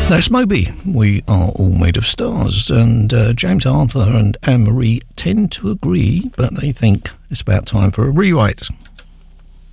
That's Moby. We are all made of stars. And James Arthur and Anne-Marie tend to agree, but they think it's about time for a rewrite.